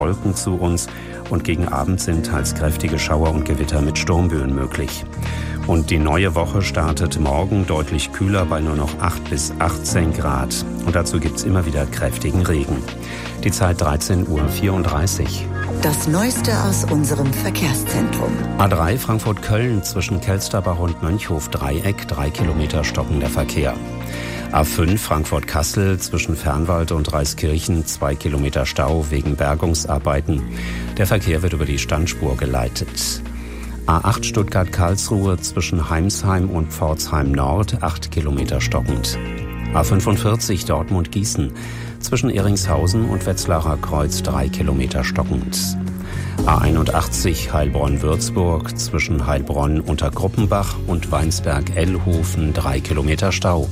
Wolken zu uns und gegen Abend sind teils kräftige Schauer und Gewitter mit Sturmböen möglich. Und die neue Woche startet morgen deutlich kühler bei nur noch 8 bis 18 Grad. Und dazu gibt's immer wieder kräftigen Regen. Die Zeit 13:34 Uhr. Das Neueste aus unserem Verkehrszentrum. A3 Frankfurt-Köln zwischen Kelsterbach und Mönchhof-Dreieck, 3 Kilometer stockender Verkehr. A5 Frankfurt-Kassel zwischen Fernwald und Reiskirchen, 2 Kilometer Stau wegen Bergungsarbeiten. Der Verkehr wird über die Standspur geleitet. A8 Stuttgart-Karlsruhe zwischen Heimsheim und Pforzheim Nord, 8 Kilometer stockend. A45 Dortmund-Gießen zwischen Ehringshausen und Wetzlarer Kreuz, 3 Kilometer stockend. A81 Heilbronn-Würzburg zwischen Heilbronn unter Gruppenbach und Weinsberg-Ellhofen, 3 Kilometer Stau.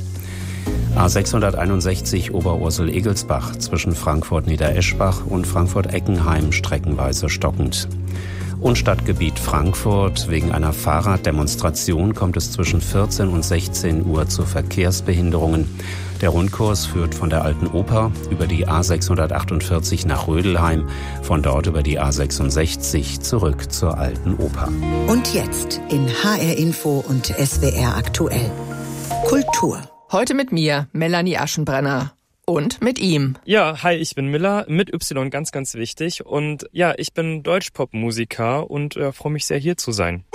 A661 Oberursel-Egelsbach zwischen Frankfurt-Niedereschbach und Frankfurt-Eckenheim streckenweise stockend. Und Stadtgebiet Frankfurt. Wegen einer Fahrraddemonstration kommt es zwischen 14 und 16 Uhr zu Verkehrsbehinderungen. Der Rundkurs führt von der Alten Oper über die A648 nach Rödelheim, von dort über die A66 zurück zur Alten Oper. Und jetzt in HR Info und SWR aktuell. Kultur. Heute mit mir, Melanie Aschenbrenner. Und mit ihm. Ja, hi, ich bin Miller, mit Y, ganz, ganz wichtig. Und ja, ich bin Deutschpop-Musiker und freue mich sehr, hier zu sein.